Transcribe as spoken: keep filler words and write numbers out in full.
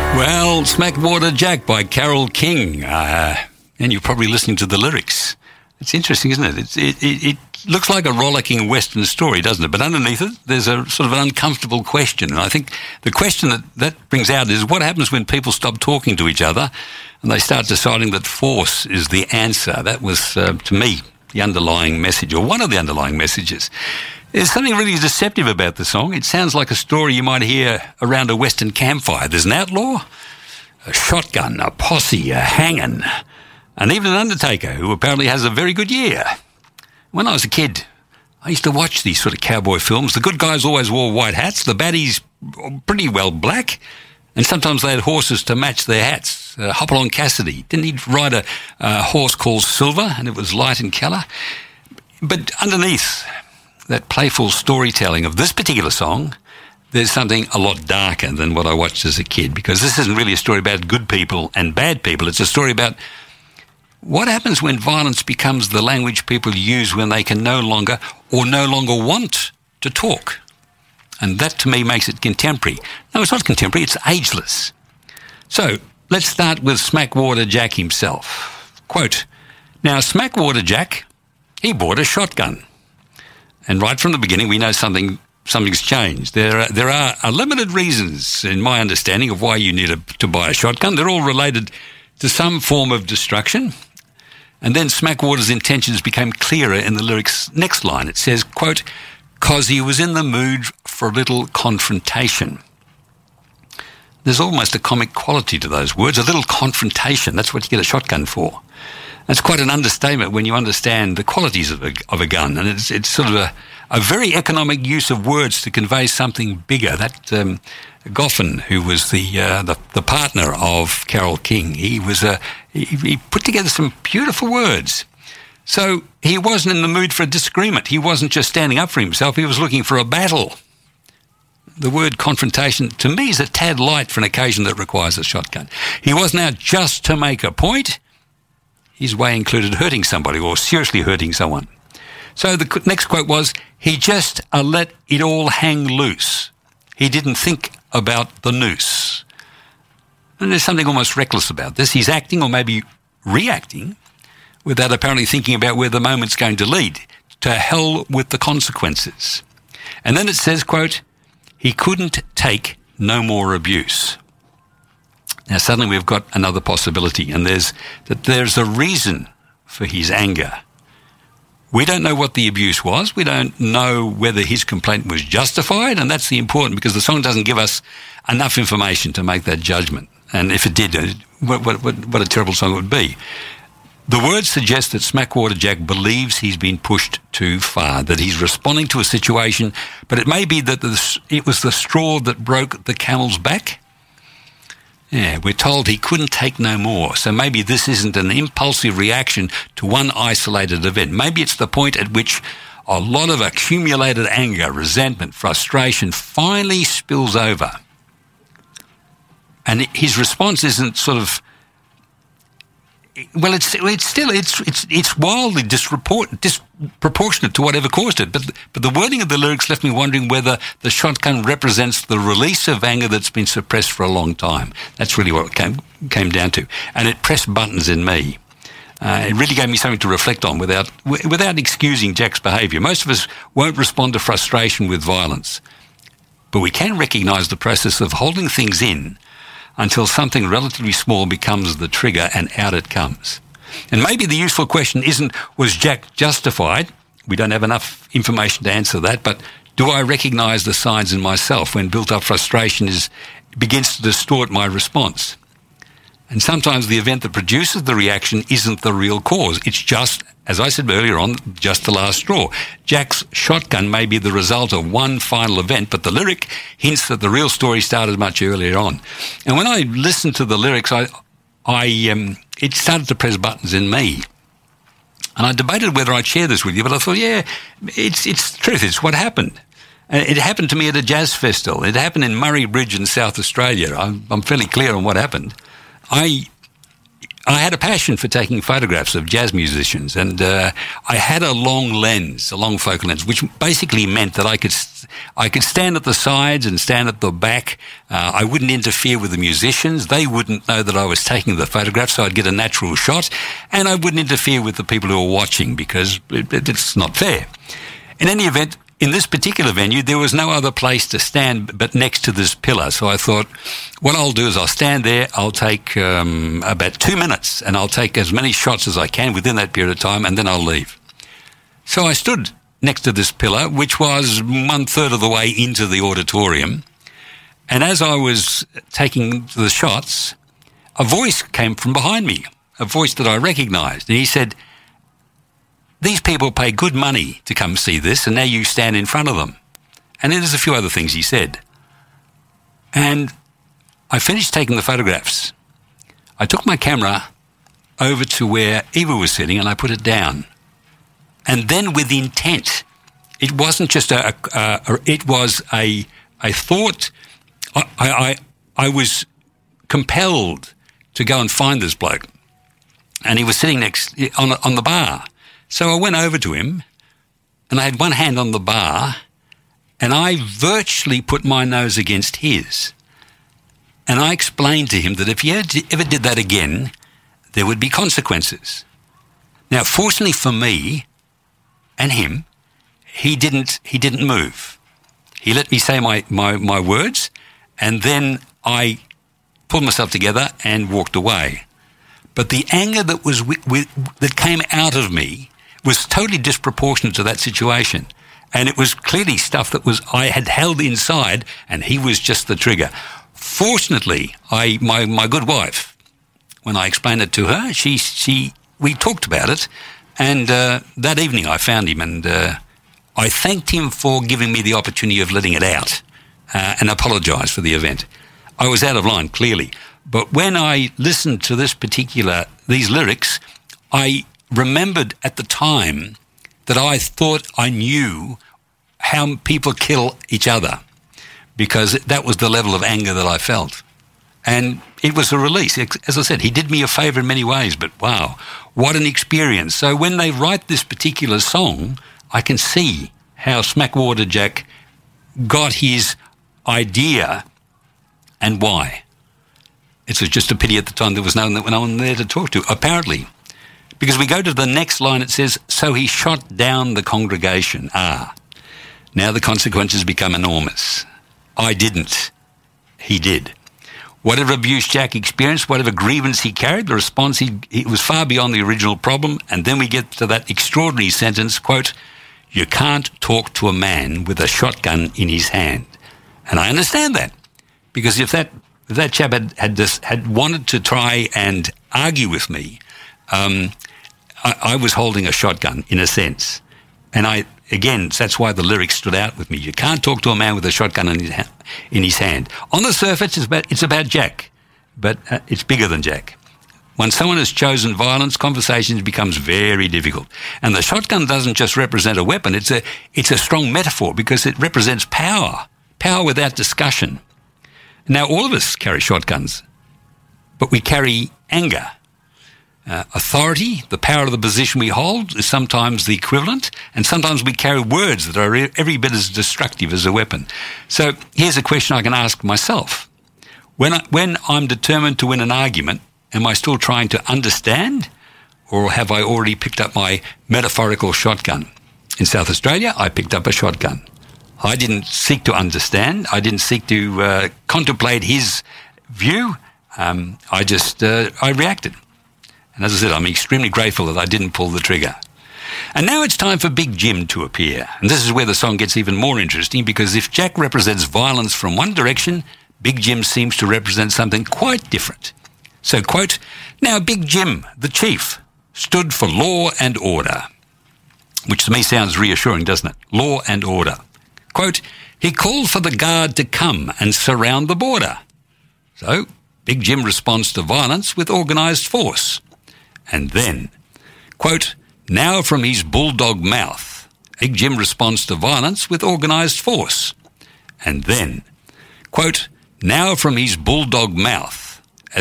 Well, Smackwater Jack by Carole King. Uh, and you're probably listening to the lyrics. It's interesting, isn't it? It's, it, it? It looks like a rollicking Western story, doesn't it? But underneath it, there's a sort of an uncomfortable question. And I think the question that that brings out is what happens when people stop talking to each other and they start deciding that force is the answer. That was, uh, to me, the underlying message, or one of the underlying messages. There's something really deceptive about the song. It sounds like a story you might hear around a Western campfire. There's an outlaw, a shotgun, a posse, a hangin', and even an undertaker who apparently has a very good year. When I was a kid, I used to watch these sort of cowboy films. The good guys always wore white hats, the baddies pretty well black, and sometimes they had horses to match their hats. Uh, Hopalong Cassidy, didn't he ride a, a horse called Silver, and it was light in colour? But underneath that playful storytelling of this particular song, there's something a lot darker than what I watched as a kid, because this isn't really a story about good people and bad people. It's a story about what happens when violence becomes the language people use when they can no longer or no longer want to talk. And that, to me, makes it contemporary. No, it's not contemporary, it's ageless. So, let's start with Smackwater Jack himself. Quote, "Now, Smackwater Jack, he bought a shotgun. And right from the beginning, we know something something's changed. There are, there are unlimited reasons, in my understanding, of why you need a, to buy a shotgun. They're all related to some form of destruction." And then Smackwater's intentions became clearer in the lyrics' next line. It says, quote, "'Cause he was in the mood for a little confrontation." There's almost a comic quality to those words, a little confrontation. That's what you get a shotgun for. That's quite an understatement when you understand the qualities of a, of a gun. And it's, it's sort of a, a very economic use of words to convey something bigger. That um, Goffin, who was the, uh, the the partner of Carole King, he was a, he, he put together some beautiful words. So he wasn't in the mood for a disagreement. He wasn't just standing up for himself. He was looking for a battle. The word confrontation, to me, is a tad light for an occasion that requires a shotgun. He wasn't out just to make a point. His way included hurting somebody or seriously hurting someone. So the next quote was, "He just uh, let it all hang loose. He didn't think about the noose." And there's something almost reckless about this. He's acting, or maybe reacting, without apparently thinking about where the moment's going to lead. To hell with the consequences. And then it says, quote, "He couldn't take no more abuse." Now, suddenly we've got another possibility, and there's that there's a reason for his anger. We don't know what the abuse was. We don't know whether his complaint was justified, and that's the important, because the song doesn't give us enough information to make that judgment. And if it did, what, what, what a terrible song it would be. The words suggest that Smackwater Jack believes he's been pushed too far, that he's responding to a situation, but it may be that the, it was the straw that broke the camel's back. Yeah, we're told he couldn't take no more, so maybe this isn't an impulsive reaction to one isolated event. Maybe it's the point at which a lot of accumulated anger, resentment, frustration finally spills over. And his response isn't sort of, well, it's it's still it's it's it's wildly disreport, disproportionate to whatever caused it. But but the wording of the lyrics left me wondering whether the shotgun represents the release of anger that's been suppressed for a long time. That's really what it came came down to, and it pressed buttons in me. Uh, it really gave me something to reflect on without without excusing Jack's behaviour. Most of us won't respond to frustration with violence, but we can recognise the process of holding things in until something relatively small becomes the trigger and out it comes. And maybe the useful question isn't, was Jack justified? We don't have enough information to answer that, but do I recognise the signs in myself when built-up frustration is begins to distort my response? And sometimes the event that produces the reaction isn't the real cause. It's just, as I said earlier on, just the last straw. Jack's shotgun may be the result of one final event, but the lyric hints that the real story started much earlier on. And when I listened to the lyrics, I, I, um, it started to press buttons in me. And I debated whether I'd share this with you, but I thought, yeah, it's, it's the truth. It's what happened. And it happened to me at a jazz festival. It happened in Murray Bridge in South Australia. I'm, I'm fairly clear on what happened. I I had a passion for taking photographs of jazz musicians, and uh, I had a long lens, a long focal lens, which basically meant that I could I could stand at the sides and stand at the back. Uh, I wouldn't interfere with the musicians. They wouldn't know that I was taking the photograph, so I'd get a natural shot, and I wouldn't interfere with the people who were watching because it, it, it's not fair. In any event, in this particular venue, there was no other place to stand but next to this pillar. So I thought, what I'll do is I'll stand there, I'll take um, about two minutes, and I'll take as many shots as I can within that period of time, and then I'll leave. So I stood next to this pillar, which was one-third of the way into the auditorium, and as I was taking the shots, a voice came from behind me, a voice that I recognised, and he said, "These people pay good money to come see this, and now you stand in front of them." And then there's a few other things he said. And I finished taking the photographs. I took my camera over to where Eva was sitting, and I put it down. And then with intent, it wasn't just a, a, a it was a, a thought. I, I, I was compelled to go and find this bloke. And he was sitting next on, on the bar. So I went over to him, and I had one hand on the bar, and I virtually put my nose against his. And I explained to him that if he ever did that again, there would be consequences. Now, fortunately for me and him, he didn't, he didn't move. He let me say my, my, my words, and then I pulled myself together and walked away. But the anger that was with, with, that came out of me was totally disproportionate to that situation. And it was clearly stuff that was I had held inside, and he was just the trigger. Fortunately, I my, my good wife, when I explained it to her, she she we talked about it, and uh, that evening I found him, and uh, I thanked him for giving me the opportunity of letting it out, uh, and apologised for the event. I was out of line, clearly. But when I listened to this particular, these lyrics, I remembered at the time that I thought I knew how people kill each other, because that was the level of anger that I felt. And it was a release. As I said, he did me a favour in many ways, but wow, what an experience. So when they write this particular song, I can see how Smackwater Jack got his idea and why. It's just a pity at the time there was no, no one there to talk to, apparently. Because we go to the next line, it says, "So he shot down the congregation." Ah, now the consequences become enormous. I didn't. He did. Whatever abuse Jack experienced, whatever grievance he carried, the response, he, it was far beyond the original problem. And then we get to that extraordinary sentence, quote, "You can't talk to a man with a shotgun in his hand." And I understand that. Because if that if that chap had had, this, had wanted to try and argue with me, um, I, I was holding a shotgun in a sense. And I, again, that's why the lyrics stood out with me. You can't talk to a man with a shotgun in his, ha- in his hand. On the surface, it's about, it's about Jack, but uh, it's bigger than Jack. When someone has chosen violence, conversations becomes very difficult. And the shotgun doesn't just represent a weapon. It's a, it's a strong metaphor because it represents power, power without discussion. Now, all of us carry shotguns, but we carry anger. Uh, authority, the power of the position we hold, is sometimes the equivalent, and sometimes we carry words that are every bit as destructive as a weapon. So here's a question I can ask myself. When, I, when I'm determined to win an argument, am I still trying to understand, or have I already picked up my metaphorical shotgun? In South Australia, I picked up a shotgun. I didn't seek to understand. I didn't seek to uh, contemplate his view. Um, I just, uh, I reacted. And as I said, I'm extremely grateful that I didn't pull the trigger. And now it's time for Big Jim to appear. And this is where the song gets even more interesting, because if Jack represents violence from one direction, Big Jim seems to represent something quite different. So, quote, "Now Big Jim, the chief, stood for law and order," which to me sounds reassuring, doesn't it? Law and order. Quote, "He called for the guard to come and surround the border." So, Big Jim responds to violence with organised force. And then, quote, "Now from his bulldog mouth," Big Jim responds to violence with organised force. And then, quote, "Now from his bulldog mouth,"